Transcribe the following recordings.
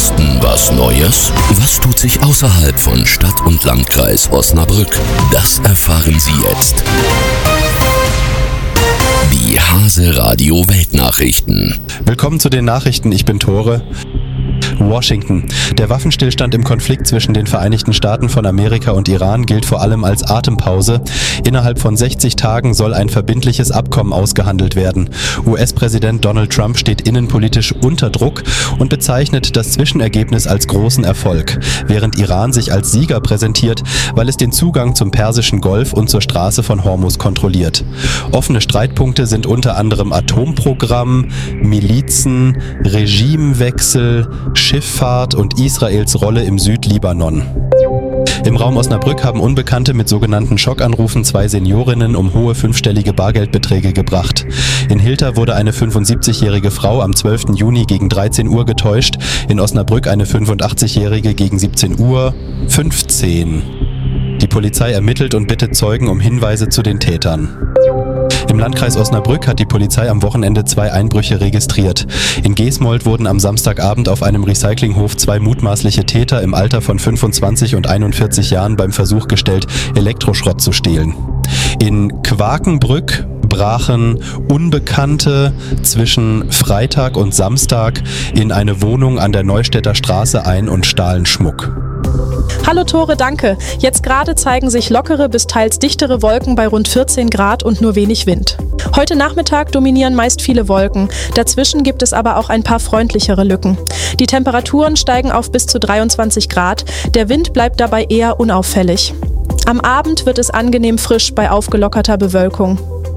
Dresden was Neues? Was tut sich außerhalb von Stadt und Landkreis Osnabrück? Das erfahren Sie jetzt. Die Hase Radio Weltnachrichten. Willkommen zu den Nachrichten, ich bin Tore. Washington. Der Waffenstillstand im Konflikt zwischen den Vereinigten Staaten von Amerika und Iran gilt vor allem als Atempause. Innerhalb von 60 Tagen soll ein verbindliches Abkommen ausgehandelt werden. US-Präsident Donald Trump steht innenpolitisch unter Druck und bezeichnet das Zwischenergebnis als großen Erfolg, während Iran sich als Sieger präsentiert, weil es den Zugang zum Persischen Golf und zur Straße von Hormuz kontrolliert. Offene Streitpunkte sind unter anderem Atomprogramm, Milizen, Regimewechsel, Schifffahrt und Israels Rolle im Südlibanon. Im Raum Osnabrück haben Unbekannte mit sogenannten Schockanrufen 2 Seniorinnen um hohe 5-stellige Bargeldbeträge gebracht. In Hilter wurde eine 75-jährige Frau am 12. Juni gegen 13 Uhr getäuscht, in Osnabrück eine 85-jährige gegen 17:15 Uhr. Die Polizei ermittelt und bittet Zeugen um Hinweise zu den Tätern. Im Landkreis Osnabrück hat die Polizei am Wochenende 2 Einbrüche registriert. In Gesmold wurden am Samstagabend auf einem Recyclinghof 2 mutmaßliche Täter im Alter von 25 und 41 Jahren beim Versuch gestellt, Elektroschrott zu stehlen. In Quakenbrück brachen Unbekannte zwischen Freitag und Samstag in eine Wohnung an der Neustädter Straße ein und stahlen Schmuck. Hallo Tore, danke. Jetzt gerade zeigen sich lockere bis teils dichtere Wolken bei rund 14 Grad und nur wenig Wind. Heute Nachmittag dominieren meist viele Wolken. Dazwischen gibt es aber auch ein paar freundlichere Lücken. Die Temperaturen steigen auf bis zu 23 Grad. Der Wind bleibt dabei eher unauffällig. Am Abend wird es angenehm frisch bei aufgelockerter Bewölkung.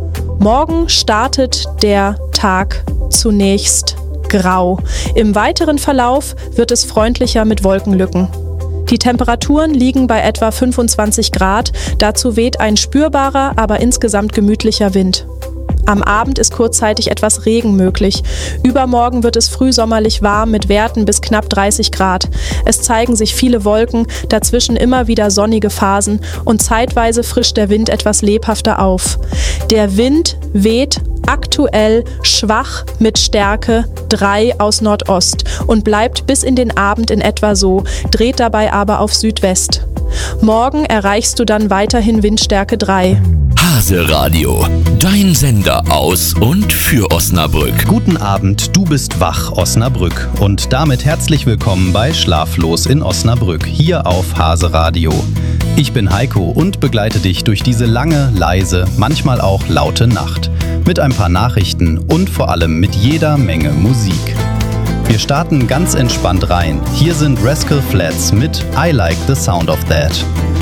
Morgen startet der Tag zunächst grau. Im weiteren Verlauf wird es freundlicher mit Wolkenlücken. Die Temperaturen liegen bei etwa 25 Grad, dazu weht ein spürbarer, aber insgesamt gemütlicher Wind. Am Abend ist kurzzeitig etwas Regen möglich. Übermorgen wird es frühsommerlich warm mit Werten bis knapp 30 Grad. Es zeigen sich viele Wolken, dazwischen immer wieder sonnige Phasen und zeitweise frischt der Wind etwas lebhafter auf. Der Wind weht aktuell schwach mit Stärke 3 aus Nordost und bleibt bis in den Abend in etwa so, dreht dabei aber auf Südwest. Morgen erreichst du dann weiterhin Windstärke 3. Hase Radio, dein Sender aus und für Osnabrück. Guten Abend, du bist wach, Osnabrück. Und damit herzlich willkommen bei Schlaflos in Osnabrück, hier auf Hase Radio. Ich bin Heiko und begleite dich durch diese lange, leise, manchmal auch laute Nacht. Mit ein paar Nachrichten und vor allem mit jeder Menge Musik. Wir starten ganz entspannt rein. Hier sind Rascal Flatts mit I Like the Sound of That.